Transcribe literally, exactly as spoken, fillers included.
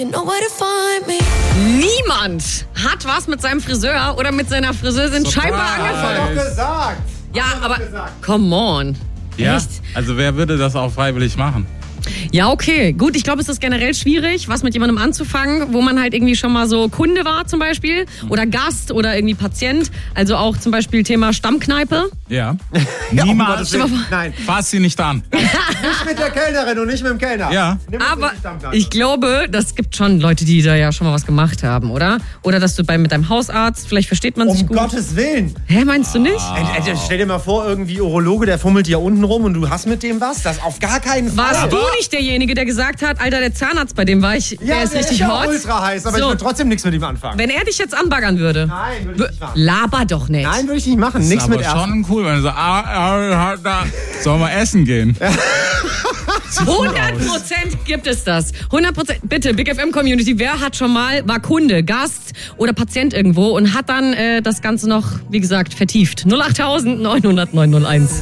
Niemand hat was mit seinem Friseur oder mit seiner Friseurin Surprise. scheinbar Haben wir angefangen. doch gesagt. Ja, Haben wir doch aber gesagt. come on. Ja, Echt? also wer würde das auch freiwillig machen? Ja, okay. Gut, ich glaube, es ist generell schwierig, was mit jemandem anzufangen, wo man halt irgendwie schon mal so Kunde war zum Beispiel oder Gast oder irgendwie Patient. Also auch zum Beispiel Thema Stammkneipe. Ja. Ja, um Niemals. Gottes Willen. Nein, Fass sie nicht an. nicht mit der Kellnerin und nicht mit dem Kellner. Ja. Nimm uns Aber in die Stammkneipe. ich glaube, das gibt schon Leute, die da ja schon mal was gemacht haben, oder? Oder dass du bei, mit deinem Hausarzt, vielleicht versteht man sich Um gut. Gottes Willen. Hä, meinst du nicht? Ey, ey, stell dir mal vor, irgendwie Urologe, der fummelt hier unten rum und du hast mit dem was? Das auf gar keinen Fall. Warst Aber- du nicht derjenige, der gesagt hat, Alter, der Zahnarzt, bei dem war ich, der Ja, ist der richtig ist ja hot. ultra heiß, aber So. ich würde trotzdem nichts mit ihm anfangen. Wenn er dich jetzt anbaggern würde. Nein, würde ich nicht machen. Laber doch nicht. Nein, würde ich nicht machen. Nichts ist mit aber Ersten. schon cool, wenn du sagst, ah, ah, ah, da. Sollen wir essen gehen? hundert Prozent gibt es das. hundert Prozent. Bitte, Big F M Community, wer hat schon mal, war Kunde, Gast oder Patient irgendwo und hat dann äh, das Ganze noch, wie gesagt, vertieft? null acht neunhundert neunhundertneun null eins.